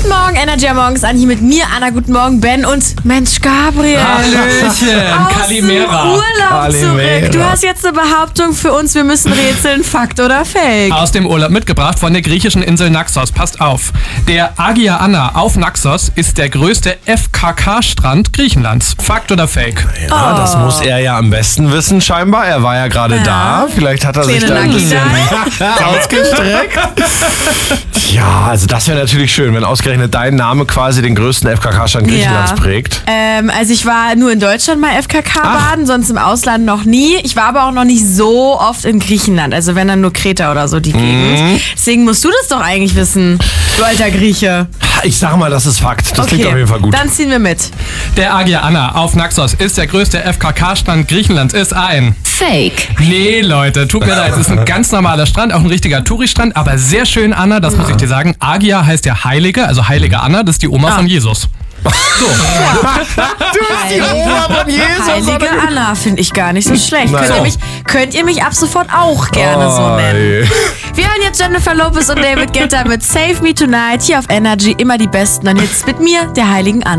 Guten Morgen, Energy Morgens an, hier mit mir, Anna, guten Morgen, Ben und Mensch, Gabriel. Hallöchen, Aus Kalimera. dem Urlaub zurück. Du hast jetzt eine Behauptung für uns, wir müssen rätseln, Fakt oder Fake? Aus dem Urlaub mitgebracht von der griechischen Insel Naxos. Passt auf. Der Agia Anna auf Naxos ist der größte FKK-Strand Griechenlands. Fakt oder Fake? Ja, das muss er ja am besten wissen, scheinbar. Er war ja gerade da. Vielleicht hat er sich da ein bisschen ausgestreckt. Ja, also das wäre natürlich schön, wenn ausgerechnet dein Name quasi den größten FKK-Strand Griechenlands prägt. Also ich war nur in Deutschland mal FKK baden, sonst im Ausland noch nie. Ich war aber auch noch nicht so oft in Griechenland, also wenn dann nur Kreta oder so die Gegend. Deswegen musst du das doch eigentlich wissen, du alter Grieche. Ich sag mal, das ist Fakt. Das klingt auf jeden Fall gut. Dann ziehen wir mit. Der Agia Anna auf Naxos ist der größte FKK-Strand Griechenlands. Ist ein Fake. Nee, Leute, tut mir leid. Es ist ein ganz normaler Strand, auch ein richtiger Touri-Strand, aber sehr schön, Anna, das muss ich dir sagen. Agia heißt ja Heilige, also Heilige Anna, das ist die Oma von Jesus. So. Du bist die Oma von Jesus. Heilige Anna finde ich gar nicht so schlecht. Könnt ihr mich ab sofort auch gerne so nennen. Wir hören jetzt Jennifer Lopez und David Guetta mit Save Me Tonight hier auf Energy. Immer die besten. Und jetzt mit mir, der Heiligen Anna.